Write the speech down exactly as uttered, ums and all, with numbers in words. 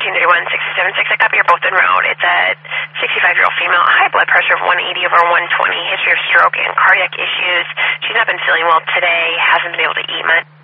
thirteen thirty-one, six seven six. I copy. You're both en route. It's a sixty-five-year-old female, high blood pressure of one eighty over one twenty, history of stroke and cardiac issues. She's not been feeling well today, hasn't been able to eat much.